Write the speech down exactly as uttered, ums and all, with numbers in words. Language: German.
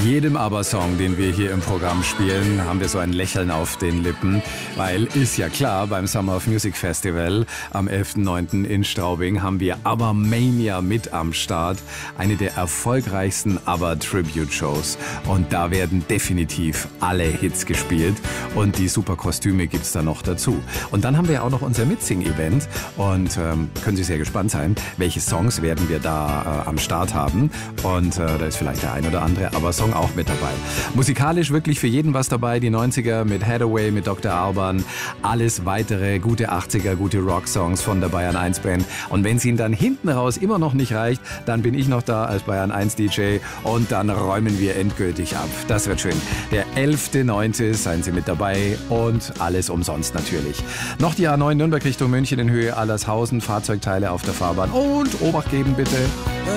jedem Aber-Song, den wir hier im Programm spielen, haben wir so ein Lächeln auf den Lippen, weil ist ja klar, beim Summer of Music Festival am elften neunten in Straubing haben wir ABBA-Mania mit am Start, eine der erfolgreichsten ABBA-Tribute-Shows. Und da werden definitiv alle Hits gespielt und die super Kostüme gibt's da noch dazu. Und dann haben wir ja auch noch unser Mitsing-Event und ähm, können Sie sehr gespannt sein, welche Songs werden wir da äh, am Start haben. Und äh, da ist vielleicht der ein oder andere ABBA-Song auch mit dabei. Musikalisch wirklich für jeden was dabei. Die neunziger mit Hathaway, mit Doktor Alban. Alles weitere gute achtziger, gute Rock-Songs von der Bayern eins Band. Und wenn es Ihnen dann hinten raus immer noch nicht reicht, dann bin ich noch da als Bayern eins D J und dann räumen wir endgültig ab. Das wird schön. Der elfte neunte seien Sie mit dabei und alles umsonst natürlich. Noch die A neun Nürnberg Richtung München in Höhe Allershausen. Fahrzeugteile auf der Fahrbahn und Obacht geben bitte.